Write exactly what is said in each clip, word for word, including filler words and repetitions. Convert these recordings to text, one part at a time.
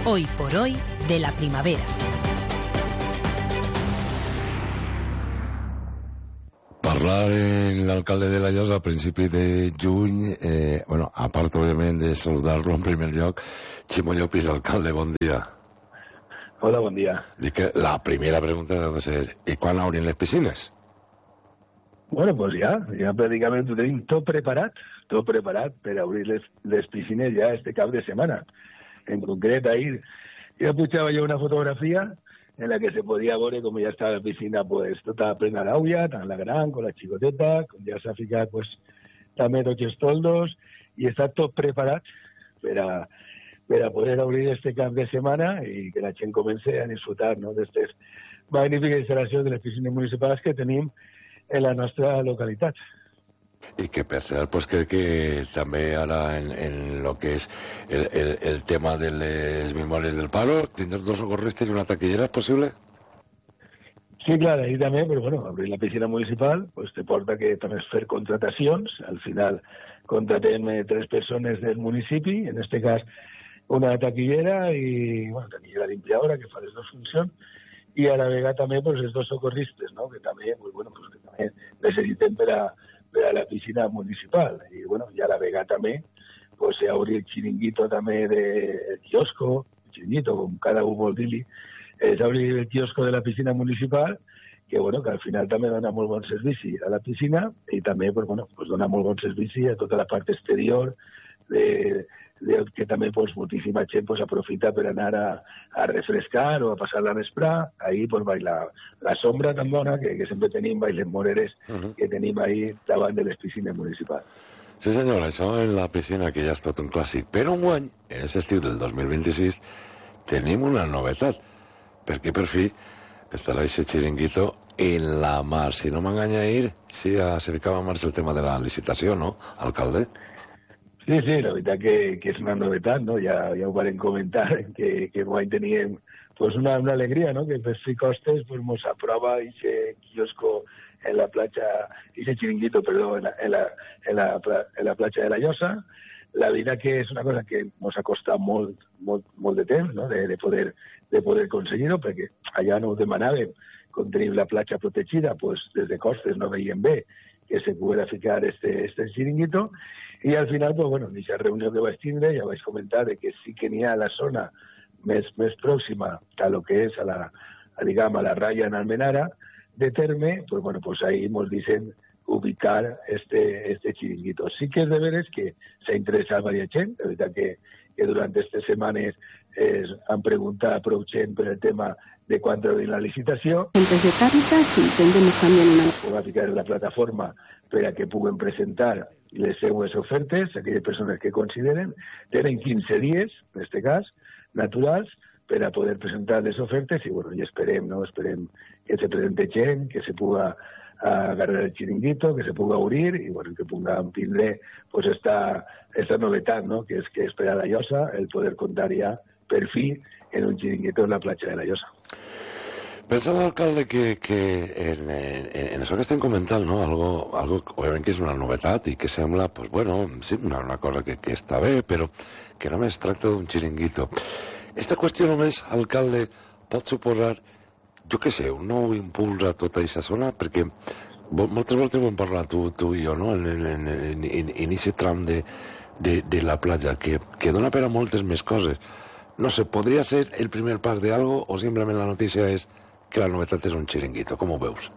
Hoy por hoy de la primavera. Parlar en l'alcalde de la Llosa a principi de juny, eh, bueno, a part, òbviament, de saludar-lo en primer lloc, Ximo Llopis, alcalde, bon dia. Hola, bon dia. Dic que la primera pregunta ha de ser, i quan obrin les piscines? Bueno, pues ja, ja pràcticament ho tenim tot preparat, tot preparat per obrir les, les piscines ja este cap de setmana. En concret, ahir ja pujava jo una fotografia en la que se podía ver como ya está la piscina pues tota plena d'aulla, tant la gran com la xicoteta, com ja s'ha ficat pues també tots els toldos i està tot preparat per a, per a poder obrir este cap de setmana i que la gent comence a disfrutar, no, d'aquestes magnífiques instal·lacions de les piscines municipals que tenim en la nostra localitat. I que per cert, pues crec que també ara en, en lo que és el, el, el tema de les memòries del paro, tindràs dos socorristes i una taquillera, és possible? Sí, clar, ahí també, però bueno, obrir la piscina municipal pues te porta que també és fer contratacions. Al final contratem eh, tres persones del municipi, en este cas una taquillera i, bueno, taquillera limpiadora que fa les dues funcions, i a la vegada també pues, els dos socorristes, no? Que també, pues, bueno, pues, que també necessitem per a, per a la piscina municipal. I, bueno, i a la vegada també pues, obrir el xiringuito també del quiosco, el xiringuito, com cada un vol dir-li, és obrir el quiosco de la piscina municipal, que, bueno, que al final també dona molt bon servici a la piscina i també pues, bueno, pues, dona molt bon servici a tota la part exterior de, de, que també pues, moltíssima gent pues, aprofita per anar a, a refrescar o a passar la vesprà. Ahí pues, va la, la sombra tan bona que, que sempre tenim, va les moreres uh-huh. que tenim ahí davant de les piscines municipals. Sí senyor, això en la piscina que ja és tot un clàssic, però enguany, en aquest estiu del dos mil vint-i-sis, tenim una novetat, perquè per fi estarà aquest xiringuito en la mar. Si no m'enganya ahir, sí, se ficava en marxa el tema de la licitació, no, alcalde? Sí, sí, la veritat que, que és una novetat, no? Ja, ja ho vam comentar, que, que guany teníem pues una, una alegria, no? Que per fi costes pues, mos aprova ese quiosco en la platja, ese chiringuito, perdó, en la, en la, en la, en la platja de la Llosa. La veritat que és una cosa que mos ha costat molt, molt, molt de temps, no? De, de poder, de poder aconseguir-ho, perquè allà no ho demanàvem, com tenim la platja protegida, pues des de costes no veiem bé que se pudiera ficar este, este chiringuito. I al final, pues, bueno, en aquesta reunió que vaig tindre ja vaig comentar de que sí que n'hi ha la zona més, més pròxima a lo que és a la, a, diguem, a la raya en Almenara de terme, pues, bueno, pues ahí nos dicen ubicar este, este chiringuito. Sí que és de veres que s'ha interessat varias gent, la veritat que, que durant aquestes setmanes eh, han preguntat prou gent per el tema de quan obrir la licitació. Antes de Càritas entendemos también una... Puga ficar en la plataforma per a que puguen presentar les seues ofertes, aquelles persones que consideren, tenen quinze dies, en aquest cas, naturals, per a poder presentar les ofertes i, bueno, i esperem, no? Esperem que se presente gent, que se puga agarrar el xiringuito, que se puga obrir i, bueno, que puguem tindre pues, esta, esta novetat, no? Que és que és per a la Llosa el poder comptar ja per fi en un xiringuito en la platja de la Llosa. Pensava, alcalde, que, que en, en, en això que estem comentant, no? Algo, algo, obviament que és una novetat i que sembla, pues bueno, sí, una, una cosa que, que està bé, però que només tracta d'un xiringuito. Esta qüestió només, alcalde, pot suposar, jo què sé, un nou impuls a tota aquesta zona, perquè moltes voltes ho hem parlat tu, tu i jo, no?, en, en, en, en, en aquest tram de, de, de la platja, que, que dona per a moltes més coses. No sé, podria ser el primer pas de algo o simplement la notícia és que la novetat és un xiringuito, com ho veus?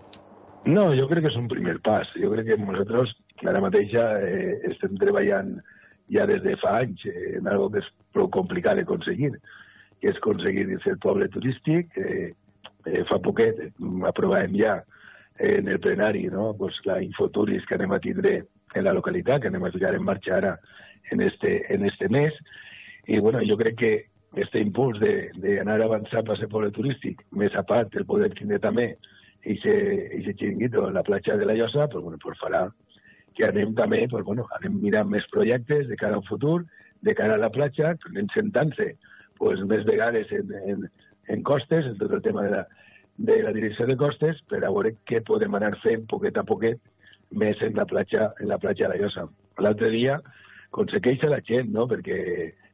No, jo crec que és un primer pas. Jo crec que nosaltres, ara mateixa, eh, estem treballant ja des de fa anys eh, en algo que és prou complicat d'aconseguir, que és aconseguir ser poble turístic. Eh, eh, fa poquet eh, aprovàvem ja eh, en el plenari, no?, pues, la infoturis que anem a tindre en la localitat, que anem a ficar en marxa ara en este, en este mes. I, bueno, jo crec que este impuls d'anar avançant per ser poble turístic, més a part el poder tindre també aquest xiringuito en la platja de la Llosa, pues, bueno, pues farà que anem també, pues, bueno, anem mirant més projectes de cara al futur, de cara a la platja, anem sentant-se pues, més vegades en, en, en costes, en tot el tema de la, de la direcció de costes, per a veure què podem anar fent poquet a poquet més en la platja, en la platja de la Llosa. L'altre dia, com se queixa la gent, no?, perquè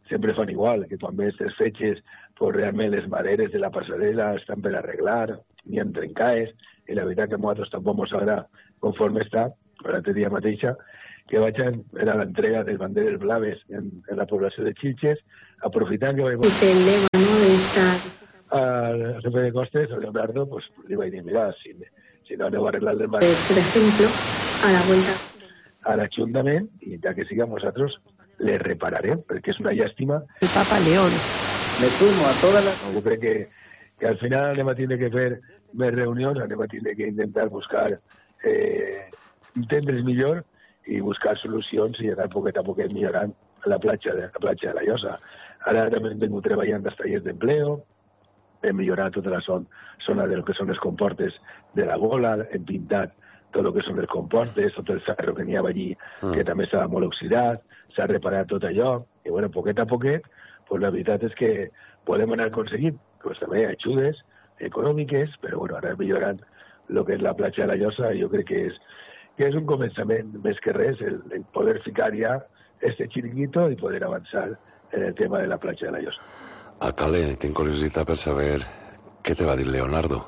sempre fan igual, que quan ves les fetges, pues realment les maderes de la passarel·la estan per arreglar, n'hi ha trencades, i la veritat que a nosaltres tampoc ens agrada conforme està. L'altre dia mateixa que vaig a, era l'entrega de banderes blaves en, en la població de Xilxes, aprofitant que vaig El lema, ¿no?, de esta... al jefe de costes, a Leonardo, pues li vaig dir, mira, si, si no aneu a arreglar les maderes... Por ejemplo, a la vuelta... a l'Ajuntament, i ja que siguem nosaltres, les repararem, perquè és una llàstima. El Papa León. Me sumo a todas las... Jo crec que, que al final anem a tindre que fer més reunions, anem a tindre que intentar buscar eh, entendre's millor i buscar solucions i anar poquet a poquet millorant la platja de la platja de la Llosa. Ara també hem vingut treballant als tallers d'empleo, hem millorat tota la zona, zona del que són les comportes de la gola, hem pintat tot el que són els comportes, tot el ferro que n'hi havia allí, mm. que també estava molt oxidat, s'ha reparat tot allò, i bueno, poquet a poquet, pues la veritat és que podem anar aconseguint, pues també ajudes econòmiques, però bueno, ara millorant el que és la platja de la Llosa, jo crec que és, que és un començament més que res, el, el poder ficar ja este chiringuito i poder avançar en el tema de la platja de la Llosa. Alcalde, tinc curiositat per saber què te va dir Leonardo.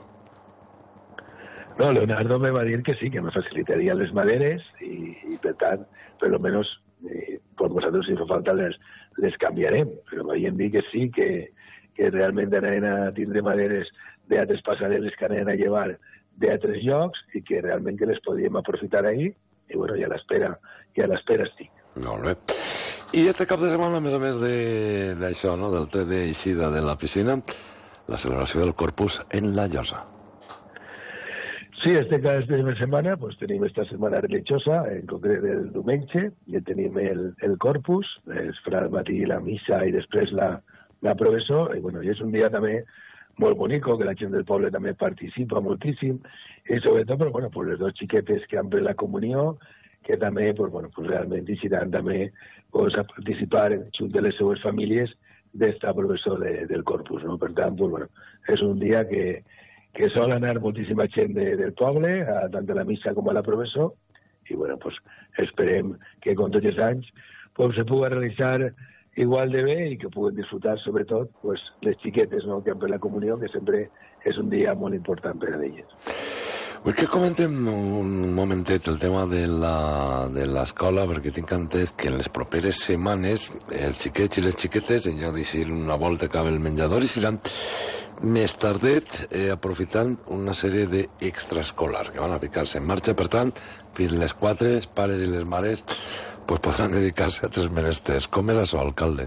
No, Leonardo me va dir que sí, que me facilitaría les maderes y, y per tant, per lo menos, eh, por nosaltres si fa falta les, les canviarem, però m'havien dit que sí, que, que realment anaven a tindre maderes d'altres passarel·les que anaven a llevar d'altres llocs i que realment que les podíem aprofitar ahí, i bueno, ja a l'espera, ja a l'espera estic. Molt bé. I este cap de setmana, a més a més d'això, no?, del tret d'eixida de la piscina, la celebració del Corpus en la Llosa. Sí, este cada esta setmana pues tenim esta setmana religiosa, en concret el diumenge, i tenim el, el Corpus, es farà al matí la missa i després la, la professó, i bueno, i és un dia també molt bonic, que la gent del poble també participa moltíssim, i sobretot, pues, bueno, pues les dos xiquetes que han pres la comunió, que també, pues, bueno, pues realment decidiran també pues, a participar junt de les seues famílies d'esta professó de, del Corpus, no? Per tant, pues, bueno, és un dia que que sol anar moltíssima gent de, del poble, a, tant a la missa com a la professó, i bueno, pues, esperem que com tots els anys pues, se pugui realitzar igual de bé i que puguen disfrutar sobretot pues, les xiquetes, no?, que han fet la comunió, que sempre és un dia molt important per a elles. Vull que comentem un momentet el tema de l'escola, perquè tinc entès que en les properes setmanes els xiquets i les xiquetes, en lloc d'eixir una volta cap al menjador, eixiran més tardet, eh, aprofitant una sèrie d'extraescolars que van a ficar-se en marxa. Per tant, fins les quatre, els pares i les mares pues, podran dedicar-se a tres menesters. Com és això, alcalde?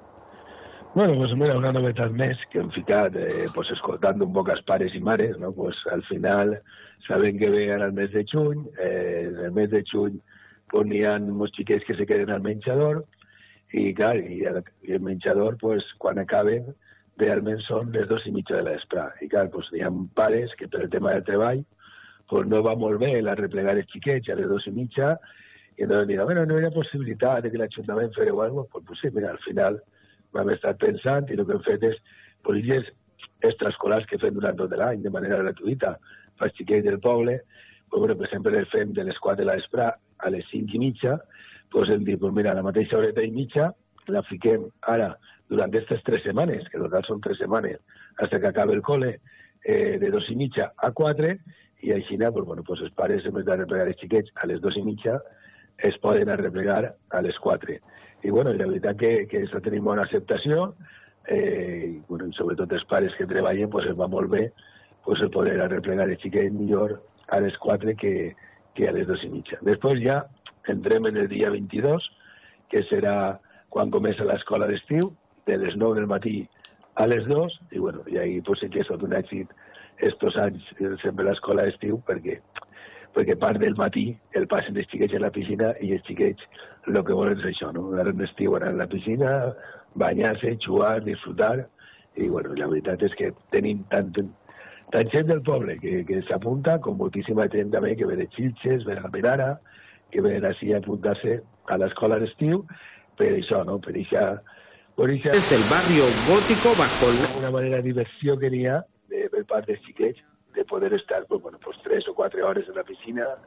Bueno, pues mira, una novetat més que hem ficat, eh, pues, escoltant un poc els pares i mares, no? Pues, al final saben que ve al mes de juny, eh, en el mes de juny pues, n'hi ha molts xiquets que se queden al menjador, i clar, i el, i el menjador, pues, quan acaben, realment són les dos i mitja de l'espre. I clar, pues, hi ha pares que per el tema del treball pues, no va molt bé la replegar els xiquets a les dos i mitja, i entonces diuen, bueno, no hi ha possibilitat de que l'Ajuntament fes alguna cosa, pues, pues sí, mira, al final vam estar pensant i el que hem fet és polítiques extraescolars que fem durant tot l'any de manera gratuïta pels xiquets del poble, pues, bueno, per exemple, el fem de les quatre de l'espre a les cinc i mitja, pues, hem dit, pues, mira, a la mateixa horeta i mitja la fiquem ara durant aquestes tres setmanes, que en total són tres setmanes, fins que acabi el col·le, eh, de dos i mitja a quatre, i així, pues, bueno, pues, els pares, en vez de replegar els xiquets a les dos i mitja, es poden arreplegar a les quatre. I, bueno, la veritat que, que això tenim bona acceptació, eh, i, bueno, sobretot els pares que treballen, pues, es va molt bé pues, el poder arreplegar els xiquets millor a les quatre que, que a les dos i mitja. Després ja entrem en el dia vint-i-dos, que serà quan comença l'escola d'estiu, de les nou del matí a les dues, i bueno, i ahí pues, sí que és un èxit estos anys sempre l'escola d'estiu, perquè, perquè part del matí el passen els xiquets a la piscina i els xiquets el que volen és això, no? Ara en estiu anar a la piscina, banyar-se, jugar, disfrutar, i bueno, la veritat és que tenim tant, tant gent del poble que, que s'apunta, com moltíssima gent també que ve de Xilxes, ve de Benara, que venen així a apuntar-se a l'escola d'estiu, per això, no? Per això desde el barrio gótico bajo una manera de diversión que tenía de, de parte de xiquets de poder estar pues, bueno, pues tres o cuatro horas en la piscina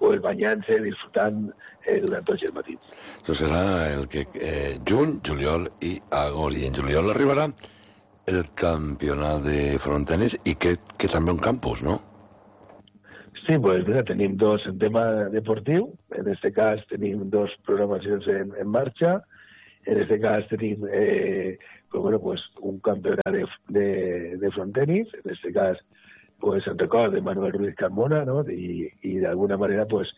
pues banyant-se, disfrutant eh, durant tots els matins. Això serà el que eh, juny, juliol i agost. I en juliol arribarà el campionat de frontenis i que, que també un campus, no? Sí, pues mira, tenim dos en tema deportiu. En este cas tenim dos programacions en, en marxa. En este cas tenim eh, pues, bueno, pues, un campionat de, de, de frontenis. En este cas, pues, en record de Manuel Ruiz Carmona, ¿no? I, i d'alguna manera, pues,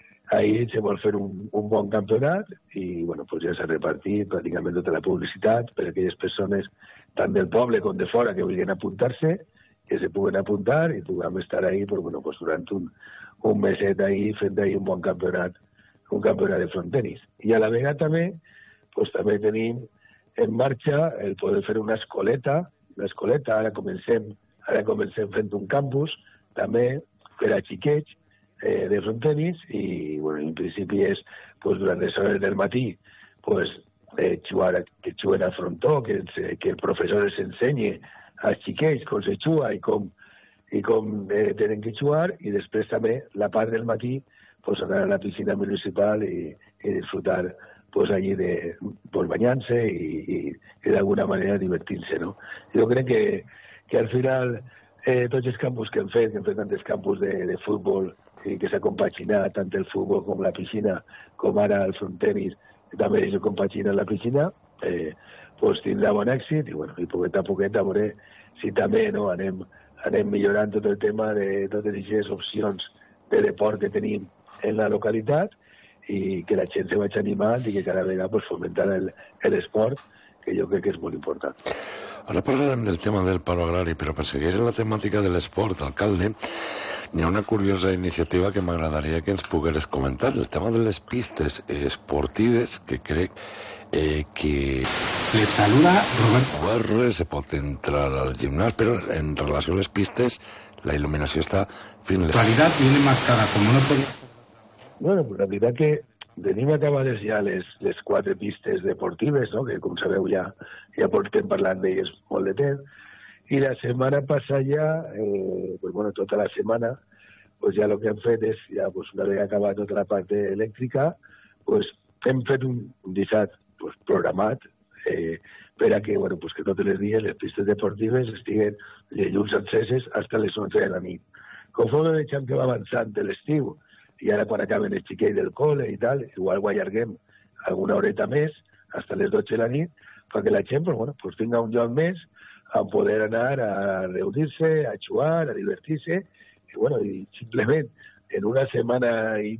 ahí se vol fer un, un bon campionat i, bueno, pues ja s'ha repartit pràcticament tota la publicitat per a aquelles persones, tant del poble com de fora, que vulguin apuntar-se, que se puguen apuntar i puguem estar ahí, pues, bueno, pues, durant un, un meset ahí fent ahí un bon campionat, un campionat de frontenis. I a la vegada també, pues, també tenim en marxa el poder fer una escoleta, una escoleta, ara comencem, ara comencem fent un campus, també per a xiquets, Eh, de frontenis i, bueno, en principi és, pues, durant les hores del matí, pues, eh, jugar, que juguen a frontó, que, que el professor els ensenyi als xiquets com se juga i com, i com eh, tenen que jugar, i després també la part del matí, pues, anar a la piscina municipal i, i disfrutar, pues, allí de, pues, banyant-se i, i, i d'alguna manera divertint-se, no? Jo crec que, que al final eh, tots els campus que hem fet, que hem fet tantes campus de, de futbol, i que s'ha compaginat tant el futbol com la piscina, com ara el frontenis, també s'ha compaginat la piscina, eh, pues tindrà bon èxit i, bueno, i poquet a poquet a veure si també, no, anem, anem millorant tot el tema de totes aquestes opcions de deport que tenim en la localitat i que la gent se vagi animant i que cada vegada pues, fomentar l'esport, que jo crec que és molt important. Ara parlarem del tema del paro agrari, però per seguir en la temàtica de l'esport, alcalde, n'hi ha una curiosa iniciativa que m'agradaria que ens pogueres comentar, el tema de les pistes esportives, que crec eh, que... Les saluda Robert. U R, se pot entrar al gimnàs, però en relació a les pistes, la il·luminació està fins... La actualidad viene marcada como no podía... Bueno, pues la veritat que tenim acabades ja les, les quatre pistes deportives, no? Que com sabeu ja, ja portem parlant d'elles molt de temps, i la setmana passada ja, eh, pues bueno, tota la setmana, pues ja el que hem fet és, ja pues una vegada acabat tota la part elèctrica, pues hem fet un, un dissabte pues, programat eh, per a que, bueno, pues que totes les dies les pistes deportives estiguen de llums enceses fins a les onze de la nit. Conforme veiem que va avançant l'estiu, i ara quan acaben els xiquets del col·le i tal, igual ho allarguem alguna horeta més, fins a les dotze de la nit, perquè la gent pues, bueno, pues, tinga un lloc més a poder anar a reunir-se, a jugar, a divertir-se, i, bueno, i simplement en una setmana i,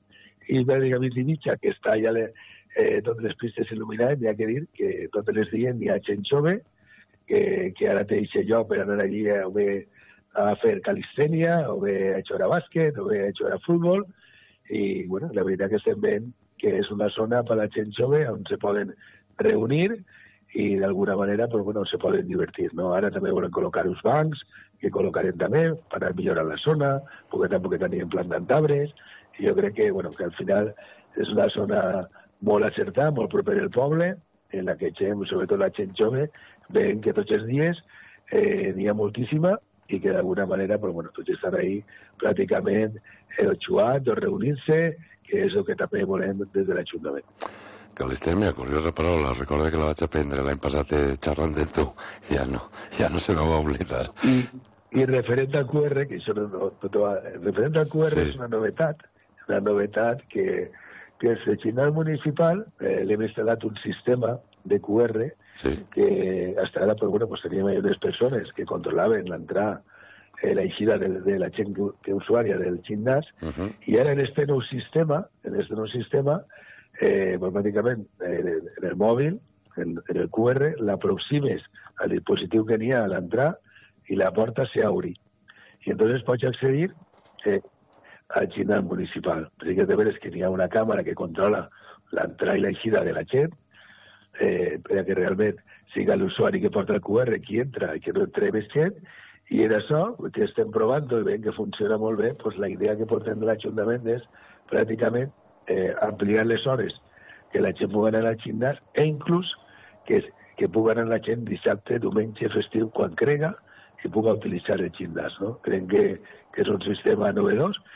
i pràcticament i mitja que està ja le, eh, totes les pistes il·luminades, n'hi ha que dir que totes les dies n'hi ha gent jove que, que ara té aquest lloc per anar allí a, o bé a fer calistènia, o bé a jugar a bàsquet, o bé a jugar a futbol, i, bueno, la veritat que estem veient que és una zona per a la gent jove on se poden reunir i d'alguna manera pues, bueno, se poden divertir, no? Ara també volen col·locar uns bancs, que col·locarem també per a millorar la zona, poquet a poquet anirem plantant arbres, i jo crec que, bueno, que al final és una zona molt acertada, molt propera al poble, en la que gent, sobretot la gent jove, veuen que tots els dies eh, n'hi ha moltíssima i que d'alguna manera pues, bueno, tots estan ahí pràcticament eh, jugant o reunint-se, que és el que també volem des de l'Ajuntament. Calistèmia, curiosa paraula, recorda que la vaig aprendre l'any passat xerrant de tu, ja no, ja no se me va oblidar. I, i referent al Q R, que això no, no, no referent al Q R sí. És una novetat, una novetat que, que el Gimnàs Municipal eh, l'hem instal·lat un sistema de Q R sí. Que hasta ara pues, bueno, pues, teníem unes persones que controlaven l'entrada eh, la eixida de, de la gent que, que usuària del gimnàs uh -huh. i ara en este nou sistema, en este nou sistema Eh, pues, bàsicament, eh, en el mòbil, en, en el Q R, l'aproximes al dispositiu que n'hi ha a l'entrar i la porta s'obri. I entonces pots accedir eh, al gimnàs municipal. Però que de veres que n'hi ha una càmera que controla l'entrada i l'eixida de la gent eh, per que realment siga l'usuari que porta el Q R qui entra i que no entre més gent, i en això, que estem provant i veiem que funciona molt bé, pues, la idea que portem de l'Ajuntament és pràcticament Eh, ampliar les hores que la gent pugui anar al gimnàs e inclús que, que pugui anar la gent dissabte, diumenge, festiu, quan crega i pugui utilitzar el gimnàs. No? Crec que, que és un sistema novedós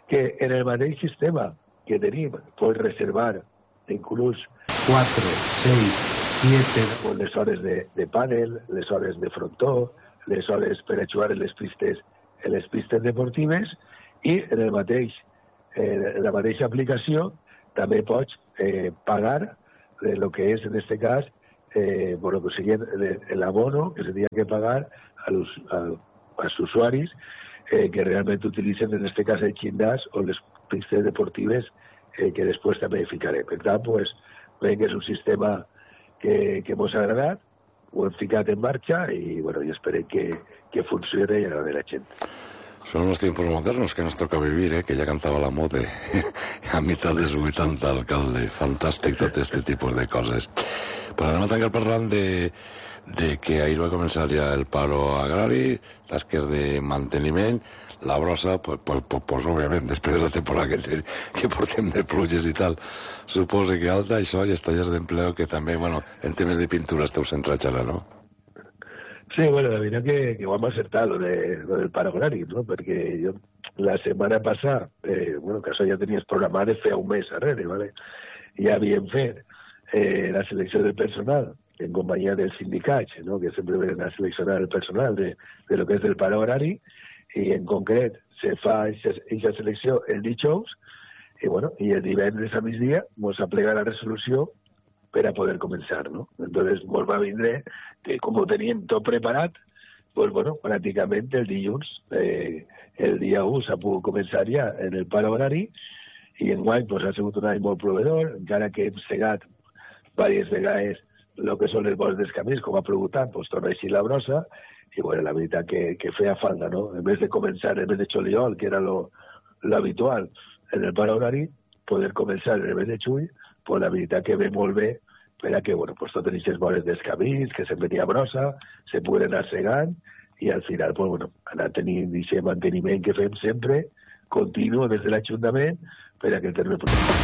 que en el mateix sistema que tenim pots reservar inclús quatre, sis, siete... pues, les hores de, de pàdel, les hores de frontó, les hores per a jugar en les pistes, en les pistes deportives, i en, el mateix, eh, en la mateixa aplicació també pots eh, pagar el que és, en aquest cas, eh, bueno, que sigui el abono que se tenia que pagar a los, a, als usuaris eh, que realment utilitzen, en aquest cas, el gimnàs o les pistes deportives eh, que després també ficarem. Per tant, pues, veiem que és un sistema que, que ens ha agradat, ho hem ficat en marxa i, bueno, y esperem que, que funcione y agrade a la gent. Son los tiempos modernos que nos toca vivir, ¿eh? Que ya cantaba la Mode a mitad de su vuitanta, alcalde. Fantàstic tot este tipus de coses. Però anem a tancar parlant de, de que ahir va començar ja el paro agrari, tasques de manteniment, la brossa, pues, pues, pues, pues òbviament, després de la temporada que, que portem de pluges i tal, suposa que alta, això i els tallers d'empleo que també, bueno, en temes de pintura esteu centrats ara, no? Sí, bueno, la verdad que, que vamos a acertar lo, de, lo del paro agrari, ¿no? Porque yo la semana pasada, eh, bueno, que això ja tenies programat de fer un mes arrere, ¿vale? Ja havíem fet eh, la selecció del personal en companyia dels sindicats, ¿no? Que sempre venen a seleccionar el personal de, de lo que és el paro agrari, i en concret se fa aquesta selecció el dijous, i bueno, i el divendres a migdia ens aplega la resolució per a poder començar, ¿no? Entonces, ens va vindre que, com ho teníem tot preparat, pues bueno, pràcticament el dilluns, eh, el dia u s'ha pogut començar ja en el paro horari, i enguany pues, ha sigut un any molt provedor, encara que hem segat diverses vegades el que són els bons dels camins, com ha plogut tant, pues, torna així la brossa, i bueno, la veritat que, que feia falta, no? En vez de començar en el mes de juliol, que era lo, lo habitual en el paro horari, poder començar en el mes de juny, pues la veritat que ve molt bé per a que, bueno, pues totes aquestes vores dels camins, que se'n venia brossa, se poden anar segant, i al final, pues bueno, anar tenint aquest manteniment que fem sempre, continu des de l'Ajuntament, per a que el terme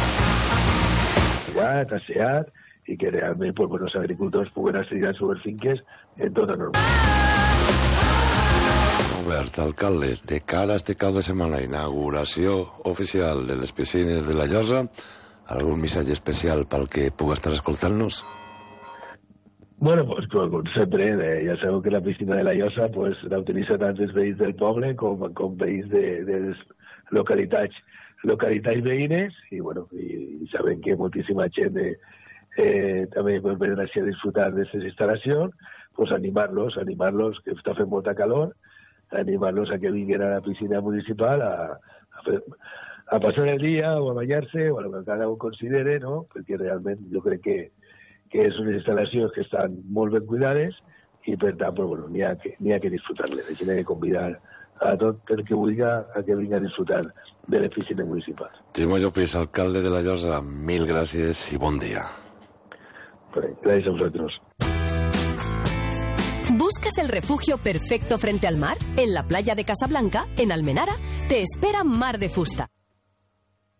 ha asseat, i que realment, pues bueno, els agricultors puguen assegurar les seves finques en tota normalitat. Robert, alcalde, de cara a este cap de setmana, inauguració oficial de les piscines de la Llosa, algun missatge especial pel que puga estar escoltant-nos? Bueno, pues com sempre, eh, ja sabeu que la piscina de la Llosa pues, la utilitzen tant els veïns del poble com, com veïns de, de les localitats, localitats veïnes, i bueno, i, i sabem que moltíssima gent eh, eh, també pues, venen així a disfrutar d'aquestes instal·lacions, pues animar-los, animar-los, que està fent molta calor, animar-los a que vinguin a la piscina municipal a, a fer... a passar el dia o a banyar-se o a lo que cada un considere, no? Perquè realment jo crec que, que és unes instal·lacions que estan molt ben cuidades i per tant, pues, bueno, n'hi ha que, n'hi ha que disfrutar-les. Així n'hi ha que convidar a tot el que vulgui a que vingui a disfrutar de les piscines municipals. Ximo Llopis, alcalde de la Llosa, mil gràcies i bon dia. Pues, gràcies a vosaltres. ¿Buscas el refugio perfecto frente al mar? En la playa de Casablanca, en Almenara, te espera Mar de Fusta.